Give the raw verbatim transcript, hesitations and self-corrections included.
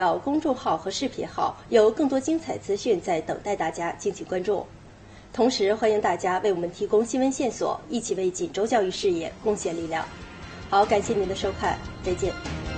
到公众号和视频号，有更多精彩资讯在等待大家，敬请关注。同时，欢迎大家为我们提供新闻线索，一起为锦州教育事业贡献力量。好，感谢您的收看，再见。